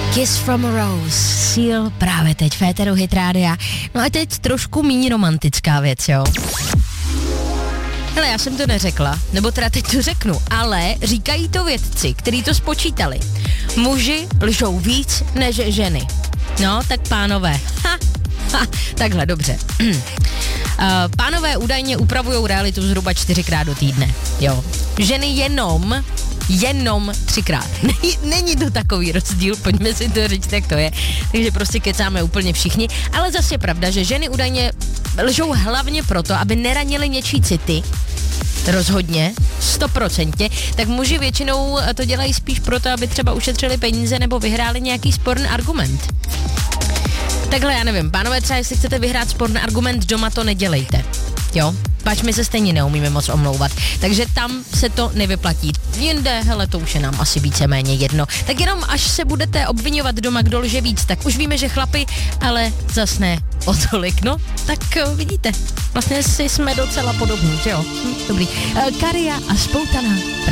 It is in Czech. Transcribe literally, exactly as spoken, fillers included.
Kiss from a Rose, Seal právě teď v éteru Hit Rádia. No a teď trošku méně romantická věc, jo. Hele, já jsem to neřekla, nebo teda teď to řeknu, ale říkají to vědci, kteří to spočítali. Muži lžou víc než ženy. No, tak pánové, ha, ha, takhle, dobře. Uh, pánové údajně upravují realitu zhruba čtyřikrát do týdne, jo. Ženy jenom... Jenom třikrát. Není to takový rozdíl, pojďme si to říct, jak to je. Takže prostě kecáme úplně všichni. Ale zase je pravda, že ženy údajně lžou hlavně proto, aby neranily něčí city. Rozhodně, stoprocentně. Tak muži většinou to dělají spíš proto, aby třeba ušetřili peníze nebo vyhráli nějaký sporný argument. Takhle já nevím, pánové, třeba jestli chcete vyhrát sporný argument doma, to nedělejte. Jo? Pač my se stejně neumíme moc omlouvat. Takže tam se to nevyplatí. Jinde, hele, to už je nám asi víceméně jedno. Tak jenom až se budete obvinovat doma, kdo lže víc, tak už víme, že chlapi, ale zas ne o tolik. No, tak vidíte, vlastně si jsme docela podobní, že jo? Hm, dobrý. Karia a Spoutaná.